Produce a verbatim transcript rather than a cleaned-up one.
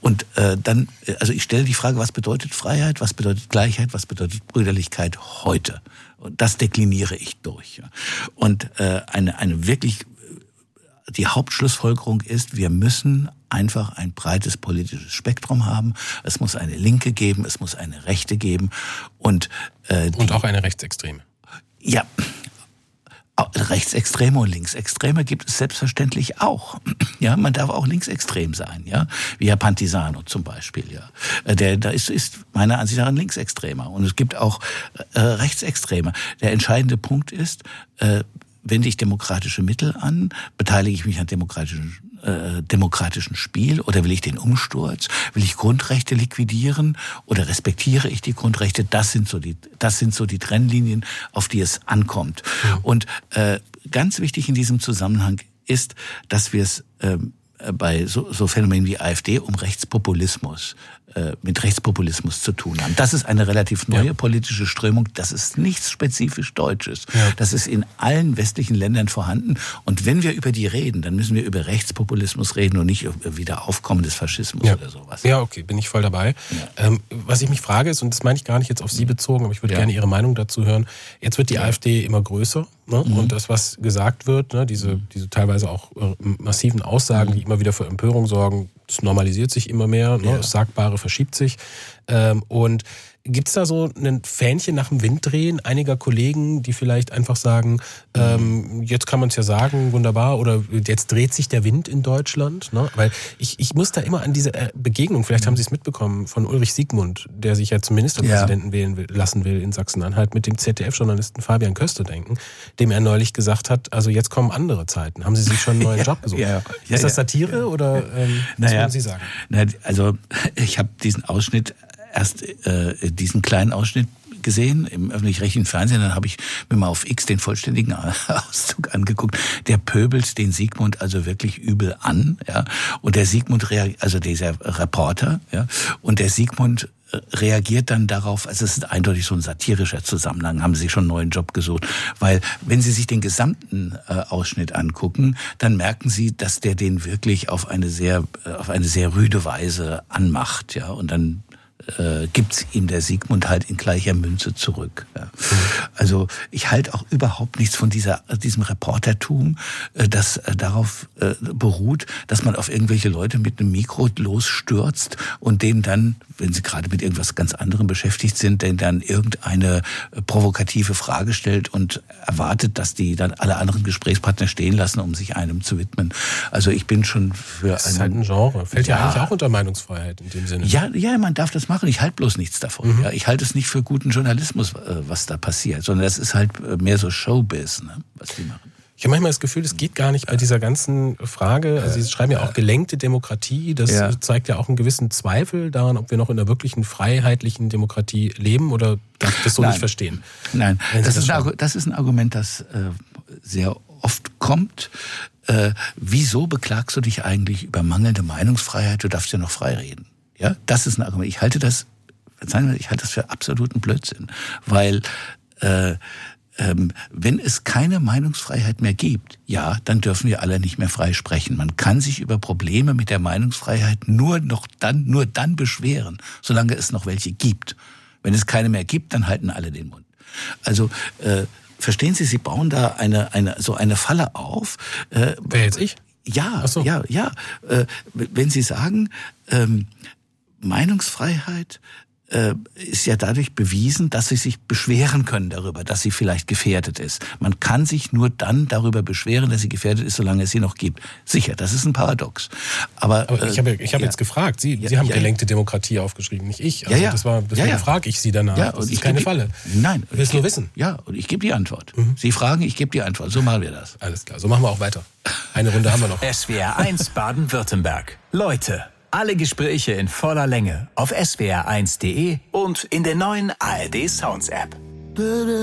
Und äh, dann, also ich stelle die Frage, was bedeutet Freiheit, was bedeutet Gleichheit, was bedeutet Brüderlichkeit heute? Und das dekliniere ich durch. Und äh, eine, eine wirklich, die Hauptschlussfolgerung ist, wir müssen einfach ein breites politisches Spektrum haben. Es muss eine Linke geben, es muss eine Rechte geben. Und, äh, und auch eine Rechtsextreme. Ja, Rechtsextreme und Linksextreme gibt es selbstverständlich auch. Ja, man darf auch linksextrem sein, ja, wie Herr Pantisano zum Beispiel, ja. Der, da ist, ist meiner Ansicht nach ein Linksextremer. Und es gibt auch äh, Rechtsextreme. Der entscheidende Punkt ist, äh, wende ich demokratische Mittel an, beteilige ich mich an demokratischen äh, demokratischen Spiel oder will ich den Umsturz? Will ich Grundrechte liquidieren oder respektiere ich die Grundrechte? Das sind so die, das sind so die Trennlinien, auf die es ankommt. Ja. Und äh, ganz wichtig in diesem Zusammenhang ist, dass wir es äh, bei so, so Phänomenen wie AfD um Rechtspopulismus, äh, mit Rechtspopulismus zu tun haben. Das ist eine relativ neue ja. politische Strömung. Das ist nichts spezifisch Deutsches. Ja. Das ist in allen westlichen Ländern vorhanden. Und wenn wir über die reden, dann müssen wir über Rechtspopulismus reden und nicht über Wiederaufkommen des Faschismus ja. oder sowas. Ja, okay, bin ich voll dabei. Ja. Ähm, was ich mich frage ist, und das meine ich gar nicht jetzt auf Sie bezogen, aber ich würde ja. gerne Ihre Meinung dazu hören. Jetzt wird die ja. AfD immer größer. Ne? Mhm. Und das, was gesagt wird, ne? diese, mhm. diese teilweise auch äh, massiven Aussagen, mhm. die immer wieder für Empörung sorgen, das normalisiert sich immer mehr, ne? Ja. Das Sagbare verschiebt sich. Ähm, und gibt es da so ein Fähnchen nach dem Wind drehen einiger Kollegen, die vielleicht einfach sagen, ähm, jetzt kann man es ja sagen, wunderbar, oder jetzt dreht sich der Wind in Deutschland? Ne? Weil ich, ich muss da immer an diese Begegnung, vielleicht haben Sie es mitbekommen, von Ulrich Siegmund, der sich ja zum Ministerpräsidenten ja. wählen will, lassen will in Sachsen-Anhalt, mit dem Z D F-Journalisten Fabian Köster denken, dem er neulich gesagt hat, also jetzt kommen andere Zeiten. Haben Sie sich schon einen neuen ja, Job gesucht? Ja, ja, Ist das Satire ja. oder ähm, was naja, würden Sie sagen? Na, also ich habe diesen Ausschnitt erst äh, diesen kleinen Ausschnitt gesehen im öffentlich-rechtlichen Fernsehen, dann habe ich mir mal auf X den vollständigen Auszug angeguckt. Der pöbelt den Siegmund also wirklich übel an, ja. Und der Siegmund, also dieser Reporter, ja, und der Siegmund reagiert dann darauf, also es ist eindeutig so ein satirischer Zusammenhang, haben Sie sich schon einen neuen Job gesucht, weil wenn Sie sich den gesamten äh, Ausschnitt angucken, dann merken Sie, dass der den wirklich auf eine sehr, auf eine sehr rüde Weise anmacht, ja, und dann äh, gibt's ihm der Siegmund halt in gleicher Münze zurück. Ja. Mhm. Also ich halte auch überhaupt nichts von dieser diesem Reportertum, äh, das äh, darauf äh, beruht, dass man auf irgendwelche Leute mit einem Mikro losstürzt und denen dann, wenn sie gerade mit irgendwas ganz anderem beschäftigt sind, denen dann irgendeine äh, provokative Frage stellt und erwartet, dass die dann alle anderen Gesprächspartner stehen lassen, um sich einem zu widmen. Also ich bin schon für das ist halt ein Genre. Fällt ja, ja eigentlich auch unter Meinungsfreiheit in dem Sinne. Ja, ja, man darf das machen. Ich halte bloß nichts davon. Mhm. Ja, ich halte es nicht für guten Journalismus, was da passiert, sondern das ist halt mehr so Showbiz, ne, was die machen. Ich habe manchmal das Gefühl, es geht gar nicht bei dieser ganzen Frage, also Sie schreiben ja auch gelenkte Demokratie, das ja. zeigt ja auch einen gewissen Zweifel daran, ob wir noch in einer wirklichen freiheitlichen Demokratie leben, oder darf ich das so Nein. nicht verstehen? Nein, das, das, ist ein, das ist ein Argument, das äh, sehr oft kommt. Äh, wieso beklagst du dich eigentlich über mangelnde Meinungsfreiheit? Du darfst ja noch frei reden. Ja, das ist ein Argument. Ich halte das, ich halte das für absoluten Blödsinn, weil äh, ähm, wenn es keine Meinungsfreiheit mehr gibt, ja, dann dürfen wir alle nicht mehr frei sprechen. Man kann sich über Probleme mit der Meinungsfreiheit nur noch dann, nur dann beschweren, solange es noch welche gibt. Wenn es keine mehr gibt, dann halten alle den Mund. Also äh, verstehen Sie, Sie bauen da eine eine so eine Falle auf. Äh, Wer jetzt ich? Ja, Ach so. ja, ja. Äh, wenn Sie sagen, ähm, Meinungsfreiheit äh, ist ja dadurch bewiesen, dass Sie sich beschweren können darüber, dass sie vielleicht gefährdet ist. Man kann sich nur dann darüber beschweren, dass sie gefährdet ist, solange es sie noch gibt. Sicher, das ist ein Paradox. Aber, Aber ich habe ich hab ja. jetzt gefragt, Sie, ja, Sie haben ja, gelenkte Demokratie aufgeschrieben, nicht ich. Also ja, ja. das war, deswegen ja, ja. frage ich Sie danach. Ja, das und ist ich keine die, Falle. Nein. Ich will es nur wissen. Ja, und ich gebe die Antwort. Mhm. Sie fragen, ich gebe die Antwort. So machen wir das. Alles klar, so machen wir auch weiter. Eine Runde haben wir noch. S W R eins Baden-Württemberg. Leute, alle Gespräche in voller Länge auf S W R eins punkt de und in der neuen A R D Sounds App.